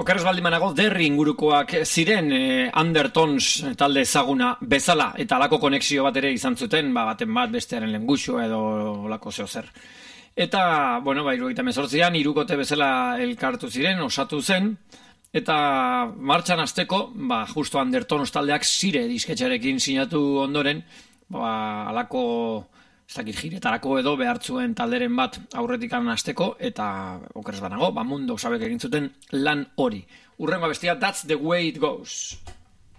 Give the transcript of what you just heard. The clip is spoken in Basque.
Okerrez baldin banago, Derry ingurukoak ziren Undertones talde ezaguna bezala, eta alako konexio bat ere izan zuten, baten bat bestearen lenguxo edo olako zeo zer. Eta, bueno, 78an hirukote bezala elkartu ziren, osatu zen, eta martxan hasteko, justo Undertones taldeak Sire disketxarekin sinatu ondoren, alako ez dakit jiretarako edo behartzuen talderen bat aurretikan hasteko, eta okerrez banago, Mundo sabek egin zuten lan hori. Urrengo bestia, That's the Way It Goes.